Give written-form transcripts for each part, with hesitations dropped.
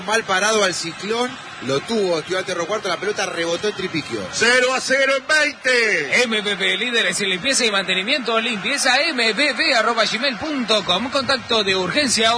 Mal parado al Ciclón, lo tuvo Estudiantes Río Cuarto, la pelota rebotó en Tripiquio. 0-0 en 20. MBB, líderes en limpieza y mantenimiento, limpieza mbb@gmail.com. Contacto de urgencia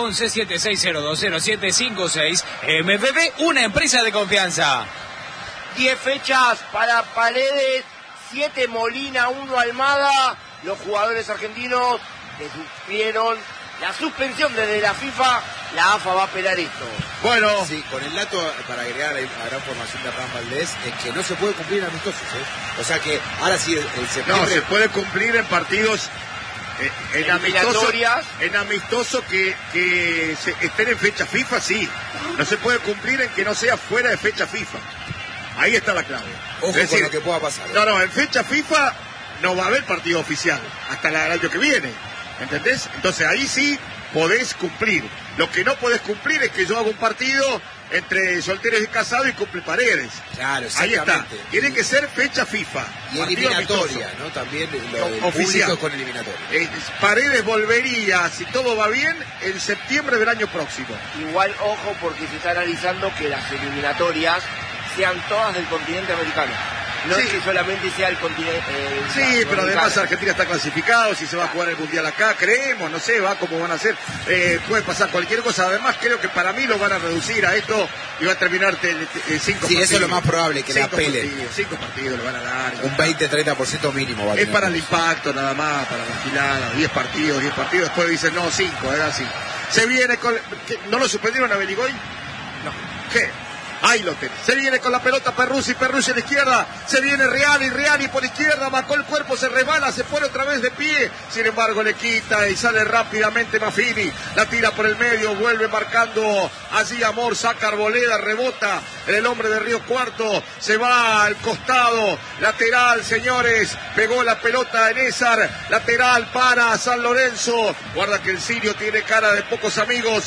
11-76020756. MBB, una empresa de confianza. 10 fechas para Paredes, 7 Molina, 1 Almada. Los jugadores argentinos que sufrieron la suspensión desde la FIFA. La AFA va a apelar esto. Bueno, sí, con el dato, para agregar a la gran formación de Hernán Valdés, es que no se puede cumplir en amistosos, ¿eh? O sea que ahora sí, el septiembre... No, se puede cumplir en partidos en amistosos que estén en fecha FIFA, sí. No se puede cumplir en que no sea fuera de fecha FIFA. Ahí está la clave. Ojo es decir, con lo que pueda pasar. No, en fecha FIFA no va a haber partido oficial hasta el año que viene. ¿Entendés? Entonces ahí sí podés cumplir. Lo que no podés cumplir es que yo hago un partido entre solteros y casados y cumple Paredes. Claro, ahí está. Tiene que ser fecha FIFA. Y eliminatoria, ¿no? También lo oficial con eliminatoria. Paredes volvería, si todo va bien, en septiembre del año próximo. Igual, ojo, porque se está analizando que las eliminatorias sean todas del continente americano. No es que solamente sea el continente... sí, pero además Argentina está clasificado, si se va a jugar el Mundial acá, creemos, no sé, cómo van a hacer, puede pasar cualquier cosa. Además creo que para mí lo van a reducir a esto y va a terminar 5 partidos. Sí, eso es lo más probable, que le apelen. 5 partidos le van a dar. Un 20-30% mínimo. Es para el impacto nada más, para la gilada, 10 partidos, después dicen, no, 5, era 5. Se viene con... ¿No lo suspendieron a Beligoy? No. ¿Qué? Ahí lo tenés. Se viene con la pelota Perruzzi a la izquierda. Se viene Reali por izquierda. Marcó el cuerpo, se resbala, se pone otra vez de pie. Sin embargo, le quita y sale rápidamente Maffini. La tira por el medio, vuelve marcando allí Amor, saca Arboleda, rebota el hombre de Río Cuarto. Se va al costado, lateral, señores. Pegó la pelota en Ézar. Lateral para San Lorenzo. Guarda que el sirio tiene cara de pocos amigos.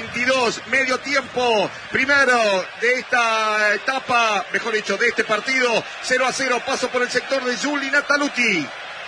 22, medio tiempo. Primero de esta etapa, mejor dicho, de este partido, 0-0, paso por el sector de Juli Nataluti.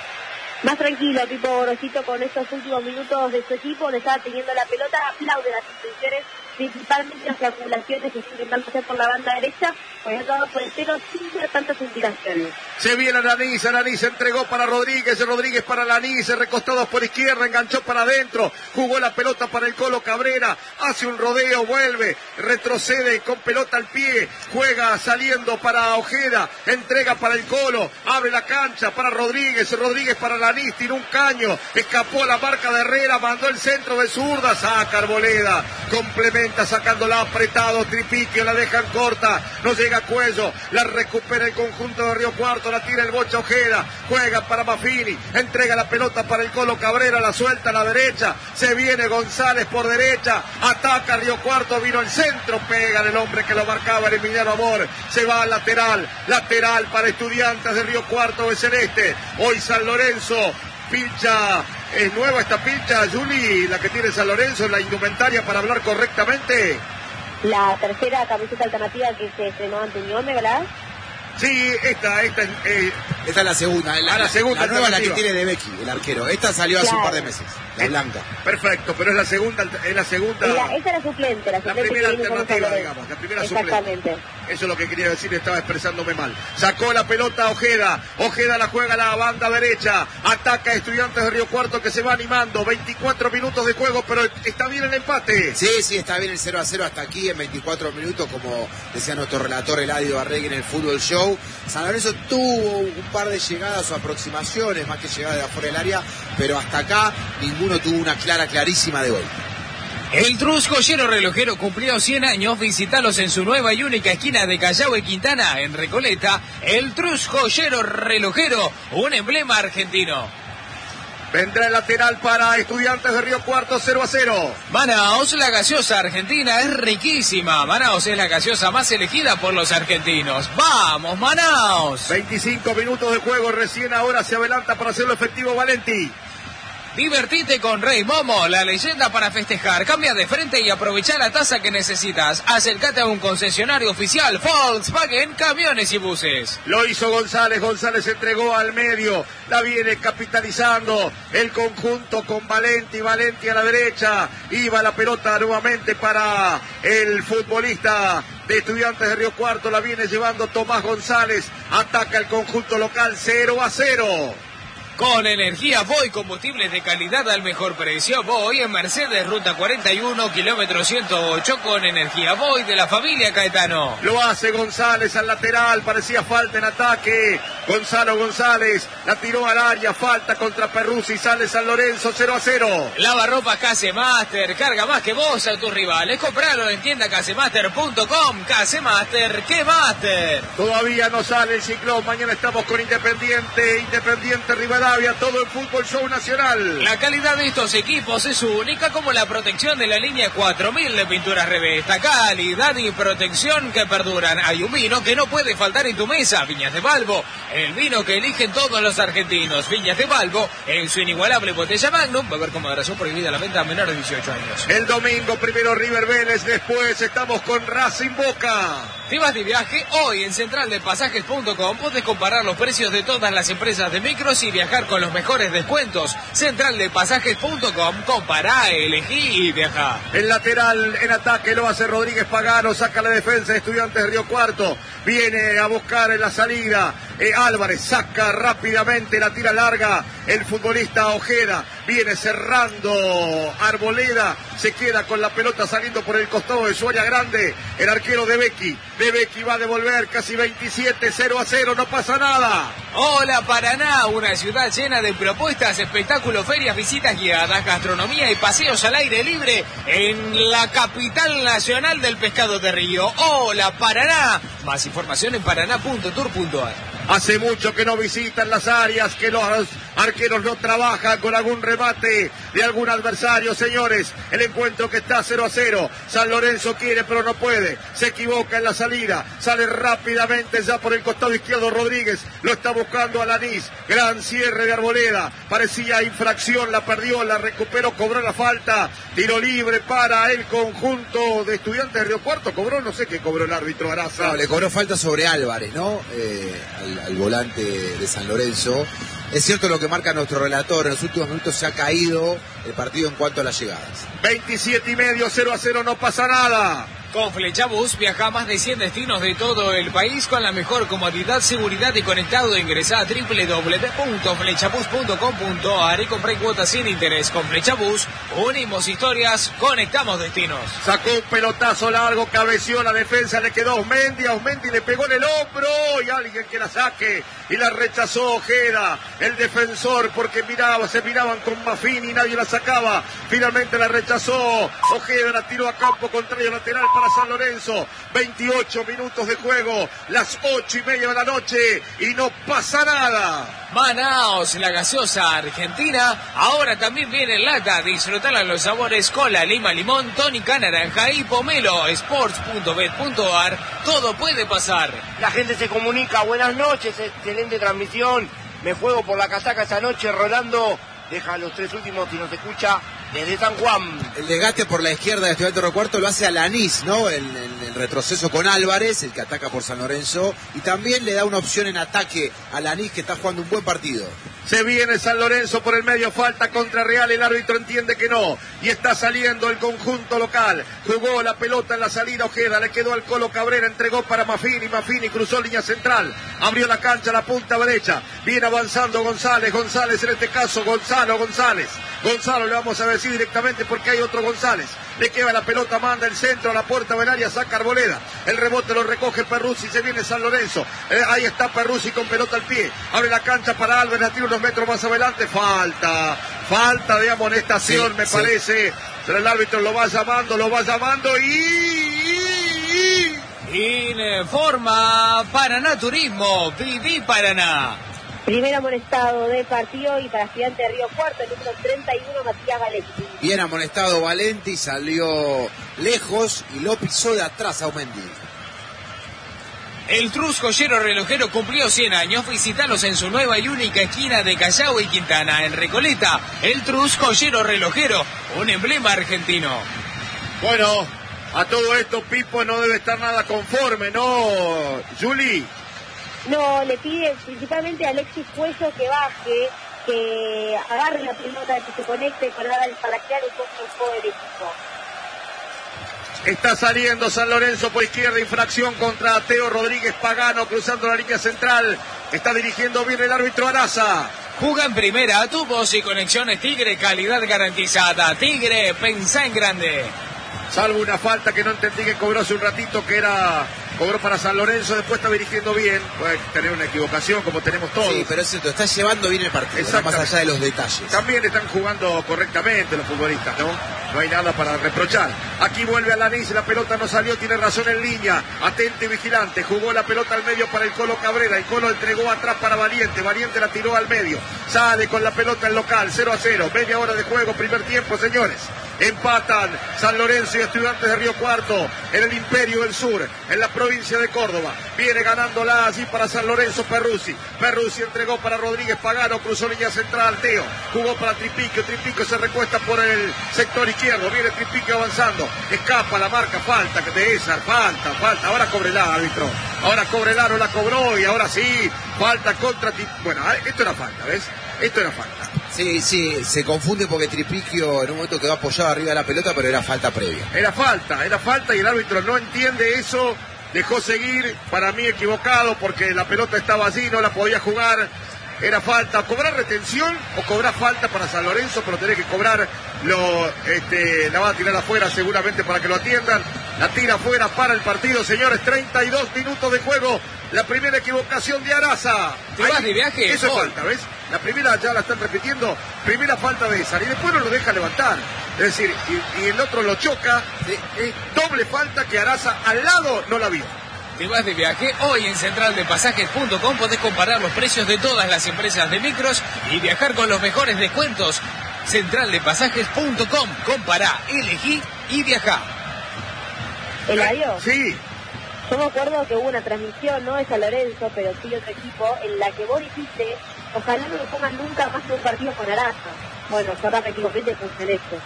Más tranquilo, Pipo Gorosito, con estos últimos minutos de su equipo, le estaba teniendo la pelota, aplaude las intenciones, principalmente las triangulaciones que siguen dándose por la banda derecha, pues ha dado por el cero sin dar tantas indicaciones. Se viene Alanis entregó para Rodríguez para Alanis, recostados por izquierda, enganchó para adentro, jugó la pelota para el Colo Cabrera, hace un rodeo, vuelve, retrocede con pelota al pie, juega saliendo para Ojeda, entrega para el Colo, abre la cancha para Rodríguez para Alanis, tiene un caño, escapó la marca de Herrera, mandó el centro de zurda, saca Arboleda, complementa sacándola apretado, Tripiquio, la dejan corta, no llega a Cuello, la recupera el conjunto de Río Cuarto, la tira el Bocha Ojeda, juega para Maffini, entrega la pelota para el Colo Cabrera, la suelta a la derecha, se viene González por derecha, ataca Río Cuarto, vino el centro, pega el hombre que lo marcaba, el Emiliano Amor, se va al lateral para Estudiantes de Río Cuarto de Celeste, hoy San Lorenzo, pincha, es nueva esta pincha, Juli, la que tiene San Lorenzo, la indumentaria para hablar correctamente. La tercera camiseta alternativa que se estrenó ante Ñome, ¿verdad? Sí, esta es la segunda. La segunda, la nueva, la que tiene de Becky, el arquero. Esta salió hace un par de meses, la blanca. Perfecto, pero es la segunda. Esa es la suplente. La primera alternativa, digamos. La primera exactamente. Suplente. Eso es lo que quería decir, estaba expresándome mal. Sacó la pelota Ojeda la juega a la banda derecha. Ataca a Estudiantes de Río Cuarto que se va animando. 24 minutos de juego, pero está bien el empate. Sí, está bien el 0-0 hasta aquí en 24 minutos, como decía nuestro relator Eladio Arregui en el Fútbol Show. San Lorenzo tuvo un par de llegadas o aproximaciones, más que llegadas de afuera del área, pero hasta acá ninguno tuvo una clarísima de gol. El Trus Joyero Relojero cumplió 100 años. Visítalos en su nueva y única esquina de Callao y Quintana, en Recoleta. El Trus Joyero Relojero, un emblema argentino. Vendrá el lateral para Estudiantes de Río Cuarto, 0-0. Manaos, la gaseosa argentina es riquísima. Manaos es la gaseosa más elegida por los argentinos. ¡Vamos, Manaos! 25 minutos de juego, recién ahora se adelanta para hacerlo efectivo Valenti. Divertite con Rey Momo, la leyenda para festejar. Cambia de frente y aprovecha la tasa que necesitas. Acércate a un concesionario oficial Volkswagen Camiones y Buses. Lo hizo González, González entregó al medio, la viene capitalizando el conjunto con Valenti a la derecha, iba la pelota nuevamente para el futbolista de Estudiantes de Río Cuarto, la viene llevando Tomás González, ataca el conjunto local 0-0. Con energía Voy, combustibles de calidad al mejor precio. Voy en Mercedes, ruta 41, kilómetro 108, con energía Voy de la familia Caetano. Lo hace González al lateral, parecía falta en ataque. Gonzalo González la tiró al área, falta contra Perruzzi, sale San Lorenzo 0-0. Lavarropas Casemaster, carga más que vos a tus rivales. Compralo en tienda casemaster.com. Casemaster, ¿qué Master? Todavía no sale el ciclón, mañana estamos con Independiente Rivadavia, todo el fútbol show nacional. La calidad de estos equipos es única, como la protección de la línea 4000 de pinturas Revesta. Calidad y protección que perduran. Hay un vino que no puede faltar en tu mesa, Viñas de Balbo, el vino que eligen todos los argentinos. Viñas de Balbo, en su inigualable botella Magnum. Beber con moderación, prohibida la venta a menores de 18 años. El domingo primero River Vélez, después estamos con Racing Boca. Si vas de viaje, hoy en centraldepasajes.com podés comparar los precios de todas las empresas de micros y viajar con los mejores descuentos. Centraldepasajes.com, compará, elegí y viajá. El lateral en ataque lo hace Rodríguez Pagano, saca la defensa de Estudiantes de Río Cuarto, viene a buscar en la salida Álvarez, saca rápidamente, la tira larga el futbolista Ojeda, viene cerrando Arboleda, se queda con la pelota saliendo por el costado de su área grande, el arquero de Becky va a devolver, casi 27, 0-0, no pasa nada. Hola Paraná, una ciudad llena de propuestas, espectáculos, ferias, visitas guiadas, gastronomía y paseos al aire libre en la capital nacional del pescado de río. Hola Paraná, más información en paraná.tour.ar. Hace mucho que no visitan las áreas, que los arqueros no trabajan con algún remate de algún adversario, señores. El encuentro que está 0-0. San Lorenzo quiere pero no puede. Se equivoca en la salida. Sale rápidamente ya por el costado izquierdo Rodríguez. Lo está buscando Alanís. Gran cierre de Arboleda. Parecía infracción, la perdió, la recuperó, cobró la falta. Tiro libre para el conjunto de Estudiantes de Río Cuarto. Cobró, no sé qué cobró el árbitro Araza. No, le cobró falta sobre Álvarez, ¿no? Al volante de San Lorenzo. Es cierto lo que marca nuestro relator, en los últimos minutos se ha caído el partido en cuanto a las llegadas. 27,5, 0-0, no pasa nada. Con Flechabús viaja a más de 100 destinos de todo el país con la mejor comodidad, seguridad y conectado. Ingresá a www.flechabús.com.ar y compré cuotas sin interés. Con Flechabús unimos historias, conectamos destinos. Sacó un pelotazo largo, cabeció la defensa, le quedó a Osmendi le pegó en el hombro y alguien que la saque y la rechazó Ojeda, el defensor, porque se miraban con Maffini y nadie la sacaba. Finalmente la rechazó Ojeda, la tiró a campo contrario lateral para San Lorenzo. 28 minutos de juego, las 8:30 de la noche y no pasa nada. Manaos, la gaseosa argentina, ahora también viene en lata. Disfrutala en los sabores cola, lima, limón, tónica, naranja y pomelo. Sports.bet.ar, todo puede pasar. La gente se comunica, buenas noches, excelente transmisión. Me juego por la casaca esta noche, Rolando. Deja los 3 últimos si nos escucha desde San Juan. El desgaste por la izquierda de Estudiantes de Río Cuarto lo hace Alanís, ¿no? En el retroceso con Álvarez, el que ataca por San Lorenzo. Y también le da una opción en ataque a Alanís, que está jugando un buen partido. Se viene San Lorenzo por el medio, falta contra Real, el árbitro entiende que no. Y está saliendo el conjunto local. Jugó la pelota en la salida Ojeda, le quedó al Colo Cabrera, entregó para Maffini cruzó línea central. Abrió la cancha, la punta derecha. Viene avanzando González en este caso Gonzalo le vamos a decir directamente porque hay otro González. Le queda la pelota, manda el centro a la puerta del área, saca Arboleda. El rebote lo recoge Perruzzi, se viene San Lorenzo. Ahí está Perruzzi con pelota al pie. Abre la cancha para Álvarez, la tira unos metros más adelante. Falta de amonestación, sí, me parece. Pero el árbitro lo va llamando y... Informa Paraná Turismo, Viví Paraná. Primer amonestado del partido y para Estudiantes de Río Cuarto, el número 31, Matías Valenti. Bien amonestado Valenti, salió lejos y lo pisó de atrás a Osmendi. El Trus Joyero Relojero cumplió 100 años. Visítalos en su nueva y única esquina de Callao y Quintana, en Recoleta. El Trus Joyero Relojero, un emblema argentino. Bueno, a todo esto Pipo no debe estar nada conforme, ¿no, Juli? No, le pide principalmente a Alexis Cuello que baje, que agarre la pelota, que se conecte para crear un poco el juego del equipo. Está saliendo San Lorenzo por izquierda, infracción contra Teo Rodríguez Pagano, cruzando la línea central. Está dirigiendo bien el árbitro Araza. Juga en primera, tubos y conexiones Tigre, calidad garantizada. Tigre, pensá en grande. Salvo una falta que no entendí que cobró hace un ratito, cobró para San Lorenzo, después está dirigiendo bien. Puede tener una equivocación como tenemos todos. Sí, pero es cierto, está llevando bien el partido, ¿no? Más allá de los detalles. También están jugando correctamente los futbolistas, ¿no? No hay nada para reprochar. Aquí vuelve Alanís, la pelota no salió, tiene razón en línea. Atento y vigilante, jugó la pelota al medio para el Colo Cabrera. El Colo entregó atrás para Valiente, Valiente la tiró al medio. Sale con la pelota el local, 0-0, media hora de juego, primer tiempo, señores. Empatan San Lorenzo y Estudiantes de Río Cuarto en el Imperio del Sur, en la provincia de Córdoba. Viene ganándola allí para San Lorenzo Perruzzi. Perruzzi entregó para Rodríguez Pagano, cruzó línea central, Teo. Jugó para Tripiquio, Tripiquio se recuesta por el sector izquierdo. Viene Tripiquio avanzando, escapa la marca, falta de esa, falta. Ahora cóbrela, árbitro. Ahora cóbrela, no la cobró y ahora sí, falta contra Tripiquio. Bueno, esto era falta, ¿ves? Esto era falta. Sí, se confunde porque Tripiquio en un momento quedó apoyado arriba de la pelota, pero era falta previa. Era falta y el árbitro no entiende eso, dejó seguir, para mí equivocado porque la pelota estaba allí, no la podía jugar, era falta. ¿Cobrar retención o cobrar falta para San Lorenzo? Pero tenés que cobrar, la va a tirar afuera seguramente para que lo atiendan, la tira afuera para el partido, señores, 32 minutos de juego. La primera equivocación de Araza. ¿Te vas de viaje? Eso es falta, ¿ves? La primera ya la están repitiendo. Primera falta de esa. Y después no lo deja levantar. Es decir, y el otro lo choca. Doble falta que Araza al lado no la vio. ¿Te vas de viaje? Hoy en centraldepasajes.com podés comparar los precios de todas las empresas de micros y viajar con los mejores descuentos. Centraldepasajes.com. Compará, elegí y viajá. ¿Eladio? Sí. Yo me acuerdo que hubo una transmisión, no de San Lorenzo, pero sí de otro equipo, en la que vos dijiste, ojalá no lo pongan nunca más en un partido con Araza. Bueno, yo ahora me equivoqué de San esto.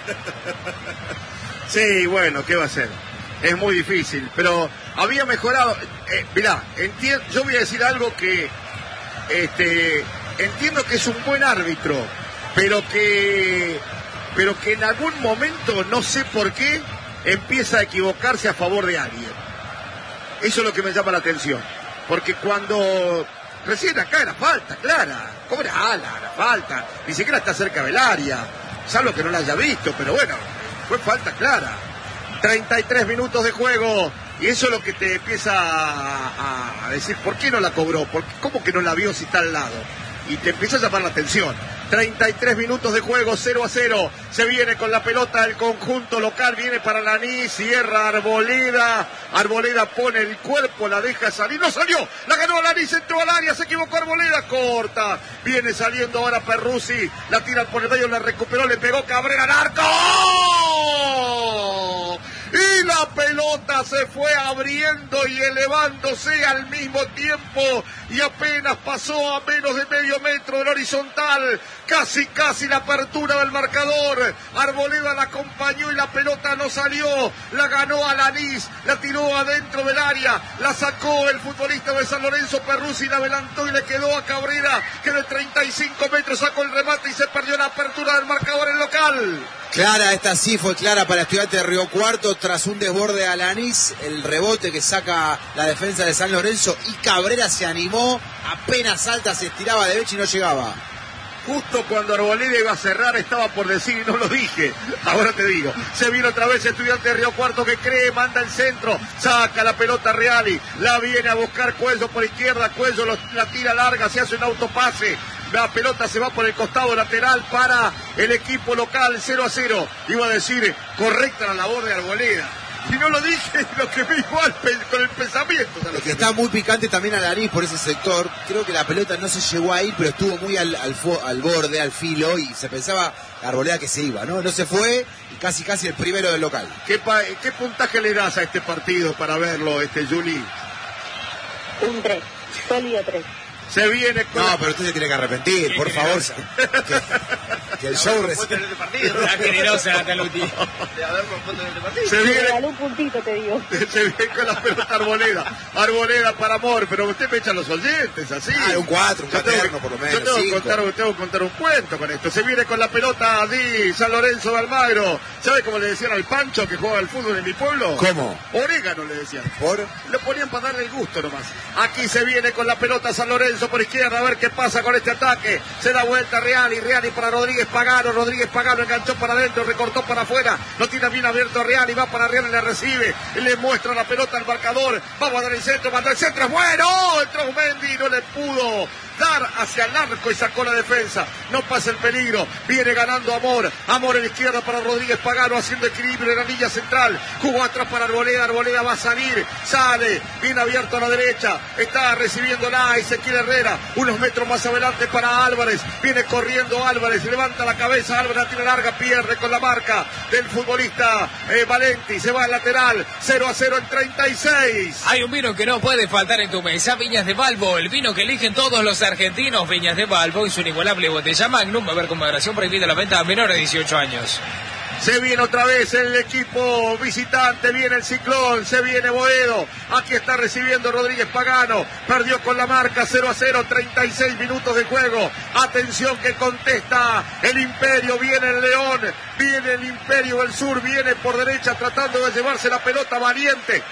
Sí, bueno, ¿qué va a hacer? Es muy difícil, pero había mejorado. Mirá, yo voy a decir algo que entiendo que es un buen árbitro, pero que en algún momento, no sé por qué, empieza a equivocarse a favor de alguien. Eso es lo que me llama la atención. Porque cuando recién acá era falta, clara. Cobra la falta. Ni siquiera está cerca del área. Salvo que no la haya visto, pero bueno, fue falta clara. 33 minutos de juego. Y eso es lo que te empieza a decir, ¿por qué no la cobró? ¿Cómo que no la vio si está al lado? Y te empieza a llamar la atención. 33 minutos de juego, 0-0. Se viene con la pelota el conjunto local, viene para Alanís, cierra Arboleda. Arboleda pone el cuerpo, la deja salir. ¡No salió! La ganó Alanís, entró al área, se equivocó Arboleda, corta. Viene saliendo ahora Perruzzi, la tira por el medio, la recuperó, le pegó Cabrera al arco. Y la pelota se fue abriendo y elevándose al mismo tiempo y apenas pasó a menos de medio metro del horizontal, casi la apertura del marcador. Arboleda la acompañó y la pelota no salió, la ganó Alanís, la tiró adentro del área, la sacó el futbolista de San Lorenzo Perruzzi, la adelantó y le quedó a Cabrera, que de 35 metros sacó el remate y se perdió la apertura del marcador en local. Clara, esta sí fue clara para Estudiantes de Río Cuarto tras un desborde de Alanís, el rebote que saca la defensa de San Lorenzo y Cabrera se animó, apenas salta, se estiraba de derecha y no llegaba. Justo cuando Arboleda iba a cerrar estaba por decir y no lo dije, ahora te digo, se vino otra vez Estudiantes de Río Cuarto que cree, manda el centro, saca la pelota Reali, la viene a buscar Cuello por izquierda, Cuello la tira larga, se hace un autopase. La pelota se va por el costado lateral para el equipo local, 0-0. Iba a decir, correcta la labor de Arboleda. Y no lo dije, lo que vi igual con el pensamiento. Lo que está muy picante también Alanís por ese sector. Creo que la pelota no se llegó a ir, pero estuvo muy al borde, al filo, y se pensaba Arboleda que se iba, ¿no? No se fue, y casi el primero del local. ¿Qué puntaje le das a este partido para verlo, Juli? Un 3, sólido 3. Se viene con... No, pero usted se tiene que arrepentir, por favor. Que el show en este partido. La generosa Nataluti. De haberlo puesto en este partido. Se Me viene, regaló un puntito, te digo. se viene con la pelota Arboleda. Arboleda para Amor, pero usted me echa los oyentes, así. un 4, un Yo tengo- cuaterno por lo menos. Yo tengo que, 5. tengo que contar un cuento con esto. Se viene con la pelota allí San Lorenzo de Almagro. ¿Sabe cómo le decían al Pancho que juega al fútbol en mi pueblo? ¿Cómo? Orégano le decían. ¿Por? Lo ponían para darle el gusto nomás. Aquí se viene con la pelota San Lorenzo por izquierda, a ver qué pasa con este ataque. Se da vuelta Reali para Rodríguez Pagano. Rodríguez Pagano enganchó para adentro, recortó para afuera. Lo tiene bien abierto Reali, va para Reali, le recibe. Le muestra la pelota al marcador. Vamos a dar el centro, mandó el centro, es bueno. Entró Mendy, no le pudo dar hacia el arco y sacó la defensa. No pasa el peligro. Viene ganando Amor. Amor en la izquierda para Rodríguez Pagano, haciendo equilibrio en la línea central. Jugó atrás para Arboleda. Arboleda va a salir. Sale. Bien abierto a la derecha. Está recibiéndola Ezequiel Herrera. Unos metros más adelante para Álvarez. Viene corriendo Álvarez. Levanta la cabeza. Álvarez la tira larga. Pierde con la marca del futbolista Valenti. Se va al lateral. 0-0 en 36. Hay un vino que no puede faltar en tu mesa, Viñas de Balbo, el vino que eligen todos los argentinos. Viñas de Balbo y su inigualable botella Magnum. Va a haber con moderación prohibida la venta a menores de 18 años. Se viene otra vez el equipo visitante, viene el Ciclón, se viene Boedo. Aquí está recibiendo Rodríguez Pagano. Perdió con la marca 0-0, 36 minutos de juego. Atención que contesta el Imperio, viene el León, viene el Imperio del Sur, viene por derecha tratando de llevarse la pelota. Valiente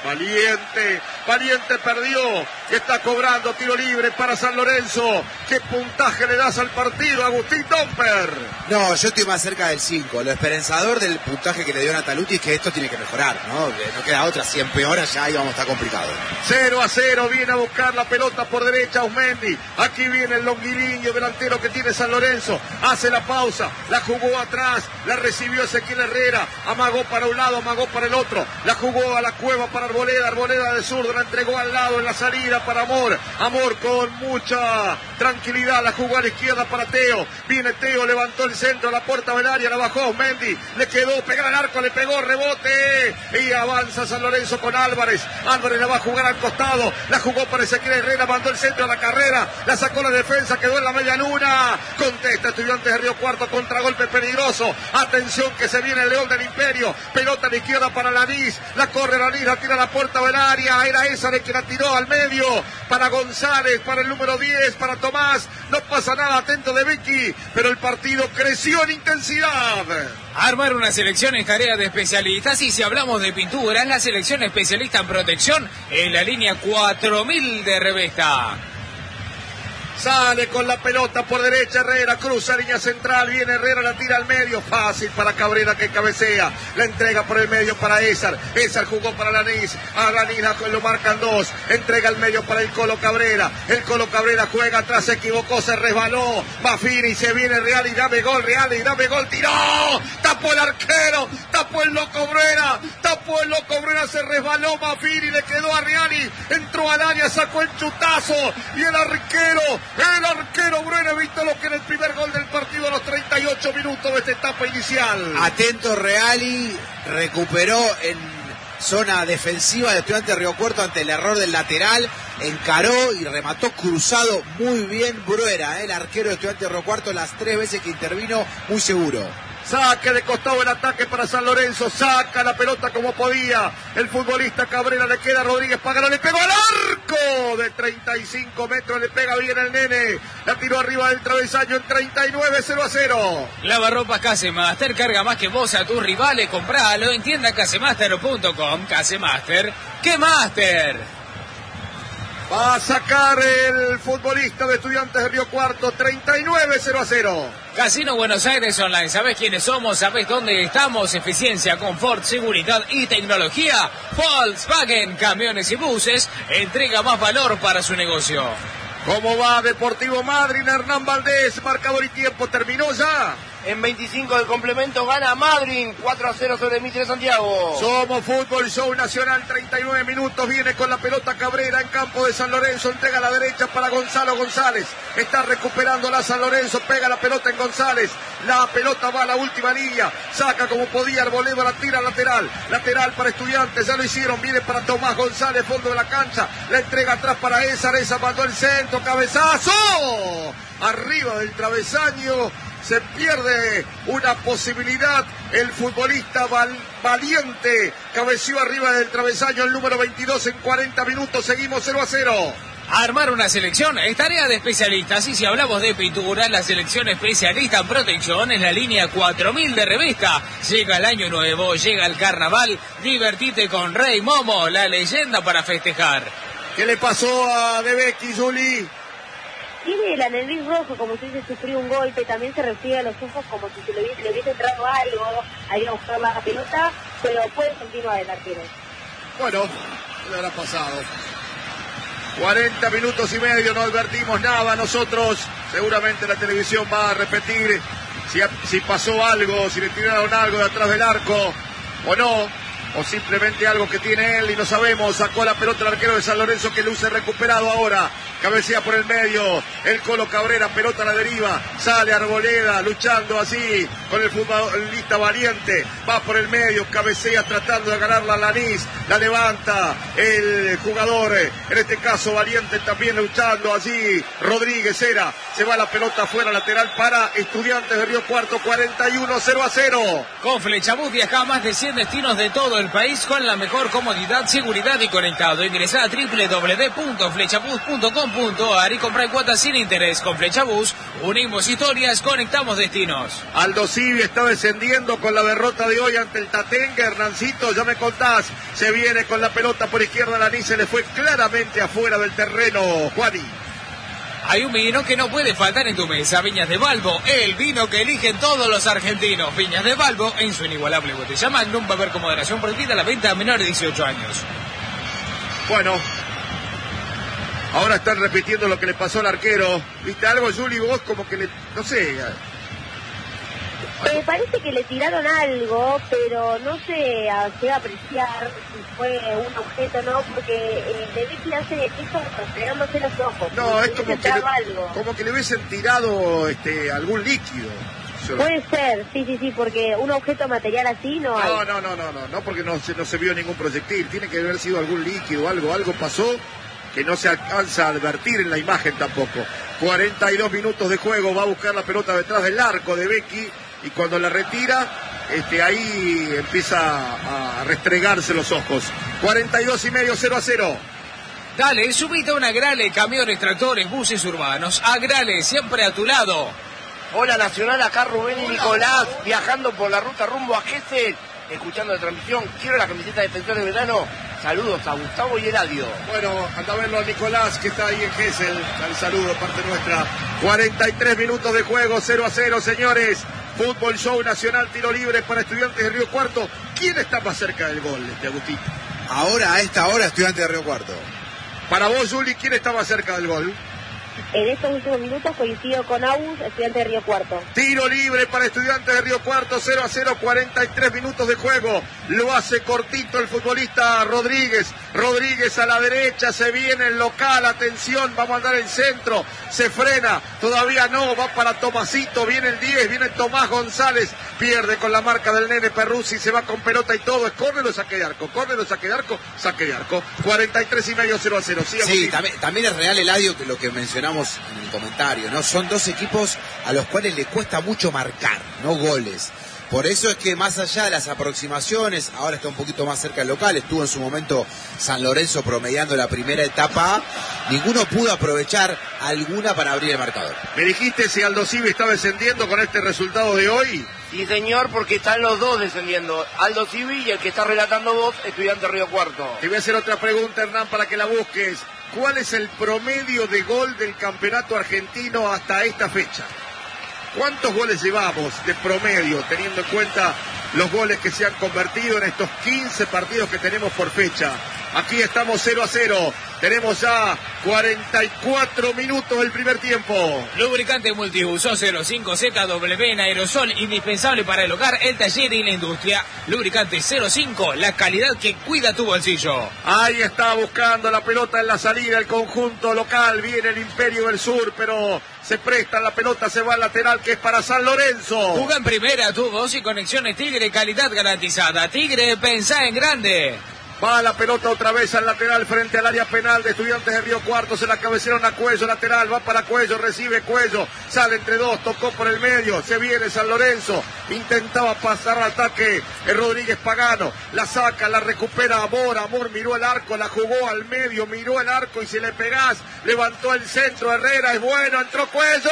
perdió. Está cobrando tiro libre para San Lorenzo. ¿Qué puntaje le das al partido, Agustín Domper? No, yo estoy más cerca del 5. Lo esperanzador del puntaje que le dio Nataluti es que esto tiene que mejorar, ¿no? No queda otra. Si empeora ya ahí vamos a estar complicado. 0-0, viene a buscar la pelota por derecha Osmendi. Aquí viene el longuiliño delantero que tiene San Lorenzo. Hace la pausa, la jugó atrás, la recibió Ezequiel Herrera. Amagó para un lado, amagó para el otro. La jugó a la cueva para Arboleda. Arboleda de zurdo, la entregó al lado en la salida para Amor. Amor con mucha tranquilidad, la jugó a la izquierda para Teo. Viene Teo, levantó el centro, la puerta del área, la bajó Osmendi. Le quedó, pegar al arco, le pegó, rebote. Y avanza San Lorenzo con Álvarez. Álvarez la va a jugar al costado. La jugó para Ezequiel Herrera, mandó el centro a la carrera. La sacó la defensa, quedó en la media luna. Contesta Estudiantes de Río Cuarto, contragolpe peligroso. Atención que se viene el León del Imperio. Pelota a la izquierda para Lanís. La corre Lanís, la tira a la puerta del área. Era esa de que la tiró al medio. Para González, para el número 10, para Tomás. No pasa nada, atento de Vicky. Pero el partido creció en intensidad. Armar una selección en tarea de especialistas, y si hablamos de pintura, es la selección especialista en protección en la línea 4000 de Revesta. Sale con la pelota por derecha Herrera, cruza línea central, viene Herrera, la tira al medio, fácil para Cabrera que cabecea, la entrega por el medio para Ésar jugó para Lanís, a Lanís lo marcan dos, entrega al medio para el Colo Cabrera juega atrás, se equivocó, se resbaló, Mafini, se viene Real y dame gol, tiró, tapó el arquero, tapó el loco Brera, se resbaló Mafini, le quedó a Reali, entró al área, sacó el chutazo, y el arquero Brera evitó lo que era el primer gol del partido a los 38 minutos de esta etapa inicial. Atento Reali, recuperó en zona defensiva de Estudiantes de Río Cuarto ante el error del lateral, encaró y remató cruzado muy bien Bruera, el arquero de Estudiantes de Río Cuarto, las 3 veces que intervino, muy seguro. Saque de costado el ataque para San Lorenzo, saca la pelota como podía el futbolista Cabrera, le queda a Rodríguez Pagano, le pegó al arco de 35 metros, le pega bien el nene, la tiró arriba del travesaño en 39, 0-0. Lavarropas Casemaster, carga más que vos a tus rivales, compralo en tienda casemaster.com. Casemaster, ¡qué máster! Va a sacar el futbolista de Estudiantes de Río Cuarto, 39, 0-0. Casino Buenos Aires Online, ¿sabés quiénes somos? ¿Sabés dónde estamos? Eficiencia, confort, seguridad y tecnología. Volkswagen, camiones y buses, entrega más valor para su negocio. ¿Cómo va Deportivo Madryn? Hernán Valdés, marcador y tiempo, terminó ya. En 25 del complemento gana Madryn 4-0 sobre Mitre Santiago. Somos Fútbol Show Nacional, 39 minutos, viene con la pelota Cabrera en campo de San Lorenzo, entrega a la derecha para Gonzalo González, está recuperando la San Lorenzo, pega la pelota en González, la pelota va a la última línea, saca como podía Arboleda, la tira lateral para Estudiantes, ya lo hicieron, viene para Tomás González, fondo de la cancha, la entrega atrás para Esa mandó el centro, cabezazo, arriba del travesaño. Se pierde una posibilidad, el futbolista Valiente cabeció arriba del travesaño el número 22 en 40 minutos, seguimos 0-0. Armar una selección es tarea de especialistas y si hablamos de pintura, la selección especialista en protección es la línea 4000 de Revista. Llega el año nuevo, llega el carnaval, divertite con Rey Momo, la leyenda para festejar. ¿Qué le pasó a De Becchi, Juli? Tiene el anelín rojo, como si hubiese sufrido un golpe, también se refiere a los ojos como si le hubiese entrado algo, ahí a buscar la pelota, pero puede continuar el arquero. Bueno, ¿qué le habrá pasado? 40 minutos y medio, no advertimos nada nosotros, seguramente la televisión va a repetir si pasó algo, si le tiraron algo de atrás del arco o no. O simplemente algo que tiene él y no sabemos. Sacó la pelota el arquero de San Lorenzo que luce recuperado ahora. Cabecea por el medio. El Colo Cabrera, pelota a la deriva. Sale Arboleda luchando así con el futbolista Valiente. Va por el medio, cabecea tratando de ganarla a Lanís. La levanta el jugador, en este caso Valiente también luchando allí. Rodríguez era. Se va la pelota afuera lateral para Estudiantes de Río Cuarto. 41-0-0. Con Flechabús viaja a más de 100 destinos de todo el país con la mejor comodidad, seguridad y conectado. Ingresá a www.flechabus.com.ar y comprar cuotas sin interés. Con Flechabús unimos historias, conectamos destinos. Aldo Civi está descendiendo con la derrota de hoy ante el Tatengue. Hernancito, ya me contás, se viene con la pelota por izquierda, Lanís se le fue claramente afuera del terreno. Juani. Hay un vino que no puede faltar en tu mesa, Viñas de Balbo, el vino que eligen todos los argentinos. Viñas de Balbo, en su inigualable botella Magnum, va a haber con moderación prohibida la venta a menores de 18 años. Bueno, ahora están repitiendo lo que le pasó al arquero. ¿Viste algo, Juli? Vos como que le, no sé... Parece que le tiraron algo, pero no sé, se va a apreciar si fue un objeto o no, porque De Becchi hace esto restregándose los ojos. No, es como que le hubiesen tirado algún líquido. Puede ser, sí, porque un objeto material así no hay. No, porque no se vio ningún proyectil. Tiene que haber sido algún líquido, algo pasó que no se alcanza a advertir en la imagen tampoco. 42 minutos de juego, va a buscar la pelota detrás del arco de Becchi. Y cuando la retira, ahí empieza a restregarse los ojos. 42,5, 0-0. Dale, subite a una Agrale, camiones, tractores, buses urbanos. Agrale, siempre a tu lado. Hola Nacional, acá Rubén y Nicolás, viajando por la ruta rumbo a Gesell, escuchando la transmisión. Quiero la camiseta de Defensores de Verano. Saludos a Gustavo y Eladio. Bueno, anda a verlo a Nicolás, que está ahí en Gesell. El saludo, parte nuestra. 43 minutos de juego, 0-0, señores. Fútbol Show Nacional, tiro libre para Estudiantes de Río Cuarto. ¿Quién está más cerca del gol, Agustín? Ahora, a esta hora, Estudiantes de Río Cuarto. Para vos, Juli, ¿quién está más cerca del gol? En estos últimos minutos coincido con Agus, Estudiantes de Río Cuarto. Tiro libre para Estudiantes de Río Cuarto, 0-0, 43 minutos de juego. Lo hace cortito el futbolista Rodríguez. Rodríguez a la derecha, se viene el local, atención, va a mandar el centro, se frena, todavía no, va para Tomasito, viene el 10, viene Tomás González, pierde con la marca del nene Perruzzi, se va con pelota y todo, es córner o saque de arco, saque de arco, 43,5, 0-0. Sí, también es real, Eladio, que lo que mencionamos en el comentario, ¿no? Son dos equipos a los cuales le cuesta mucho marcar, no goles. Por eso es que más allá de las aproximaciones, ahora está un poquito más cerca del local, estuvo en su momento San Lorenzo promediando la primera etapa, ninguno pudo aprovechar alguna para abrir el marcador. ¿Me dijiste si Aldo Civi está descendiendo con este resultado de hoy? Sí, señor, porque están los dos descendiendo. Aldo Civi y el que está relatando vos, Estudiante Río Cuarto. Te voy a hacer otra pregunta, Hernán, para que la busques. ¿Cuál es el promedio de gol del campeonato argentino hasta esta fecha? ¿Cuántos goles llevamos de promedio, teniendo en cuenta los goles que se han convertido en estos 15 partidos que tenemos por fecha? Aquí estamos 0-0. Tenemos ya 44 minutos del primer tiempo. Lubricante multiuso 05ZW en aerosol, indispensable para el hogar, el taller y la industria. Lubricante 05, la calidad que cuida tu bolsillo. Ahí está buscando la pelota en la salida el conjunto local. Viene el Imperio del Sur, pero se presta la pelota, se va al lateral que es para San Lorenzo. Juega en primera, tubos y conexiones Tigre, calidad garantizada. Tigre, pensá en grande. Va la pelota otra vez al lateral frente al área penal de Estudiantes de Río Cuarto. Se la cabecearon a Cuello, lateral, va para Cuello, recibe Cuello, sale entre dos, tocó por el medio, se viene San Lorenzo, intentaba pasar al ataque Rodríguez Pagano, la saca, la recupera Amor miró el arco, la jugó al medio, miró el arco y si le pegás, levantó el centro, Herrera es bueno, entró Cuello.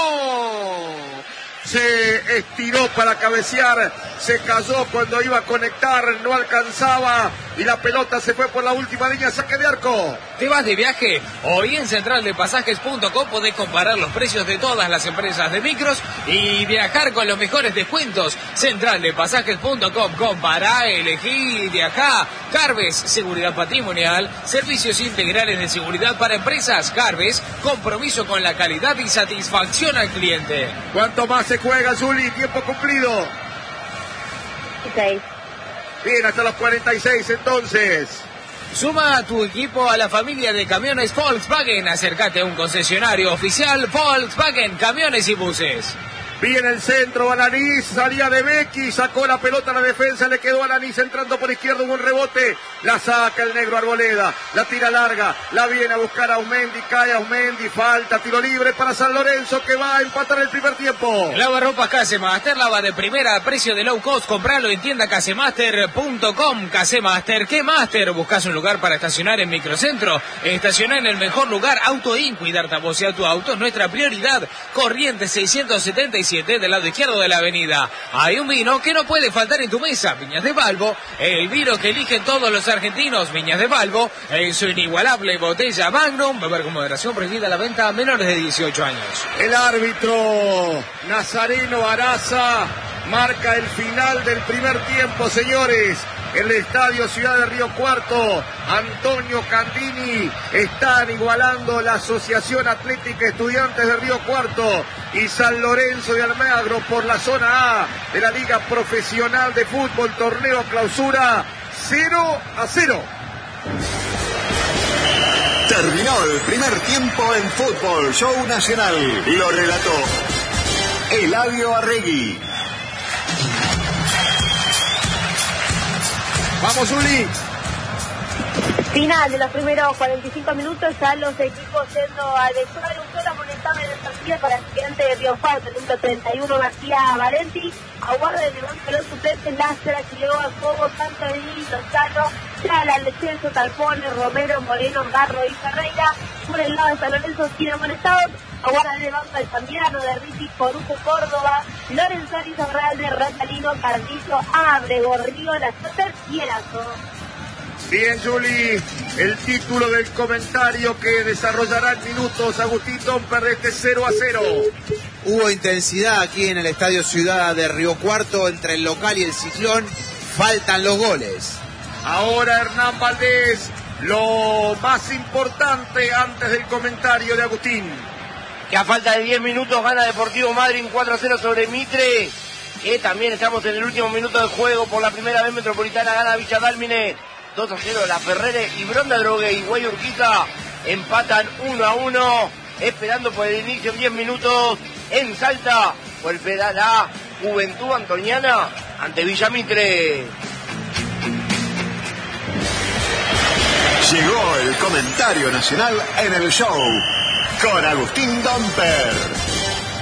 Se estiró para cabecear, se cayó cuando iba a conectar, no alcanzaba y la pelota se fue por la última línea, saque de arco. ¿Te vas de viaje? Hoy en centraldepasajes.com podés comparar los precios de todas las empresas de micros y viajar con los mejores descuentos. Centraldepasajes.com, compará, elegí, viajá. Carves, seguridad patrimonial, servicios integrales de seguridad para empresas. Carves, compromiso con la calidad y satisfacción al cliente. ¿Cuánto más se juega, Zuli? Tiempo cumplido. 6. Bien, hasta los 46 entonces. Suma a tu equipo a la familia de camiones Volkswagen. Acércate a un concesionario oficial Volkswagen, camiones y buses. Viene el centro, Alanís, salía de Becky, sacó la pelota a la defensa, le quedó Alanís entrando por izquierda, hubo un rebote, la saca el negro Arboleda, la tira larga, la viene a buscar a Aumendi, cae Aumendi, falta, tiro libre para San Lorenzo que va a empatar el primer tiempo. Lavarropas Casemaster, lava de primera, precio de low cost, compralo en tienda casemaster.com. Casemaster, ¿qué Master? ¿Buscas un lugar para estacionar en Microcentro? Estacionar en el mejor lugar, Auto In, cuidarte a vos y a tu auto es nuestra prioridad. Corrientes 677 del lado izquierdo de la avenida. Hay un vino que no puede faltar en tu mesa, Viñas de Balbo, el vino que eligen todos los argentinos, Viñas de Balbo, en su inigualable botella Magnum, beber con moderación, prohibida la venta a menores de 18 años. El árbitro Nazareno Araza marca el final del primer tiempo, señores. El estadio Ciudad de Río Cuarto, Antonio Candini, están igualando la Asociación Atlética Estudiantes de Río Cuarto y San Lorenzo de Almagro por la zona A de la Liga Profesional de Fútbol, torneo clausura 0-0. Terminó el primer tiempo en Fútbol Show Nacional. Lo relató Eladio Arregui. Vamos, Uli. Final de los primeros 45 minutos, ya los equipos yendo al vestuario. Un solo amonestable en el partido para el Estudiante de Río Cuarto, el número 31, García Valenti. Aguarda el levante de los suplentes, Lázara, Chileo, Alcobo, Santorini, Lozano, Chala, Lecenso, Talpone, Romero, Moreno, Garro y Ferreira. Por el lado de San Lorenzo, tiene amonestados. Aguarda el levante del Zambiano, de Riti, Corujo, Córdoba, Lorenzo Arrizarralde, Ratalino, Cardizo, Abrego, Río, La Soter y Erazo. Bien, Juli, el título del comentario que desarrollará en minutos Agustín Domper de este 0-0. Hubo intensidad aquí en el Estadio Ciudad de Río Cuarto entre el local y el Ciclón. Faltan los goles. Ahora Hernán Valdés, lo más importante antes del comentario de Agustín. Que a falta de 10 minutos gana Deportivo Madryn 4-0 sobre Mitre. Que también estamos en el último minuto de juego. Por la primera vez Metropolitana gana Villa Dálmine 2-0. La Ferrere y Bronda Drogue y Guay Urquiza empatan 1-1. Esperando por el inicio en 10 minutos en Salta. Golpeará la Juventud Antoniana ante Villa Mitre. Llegó el comentario nacional en el show con Agustín Domper.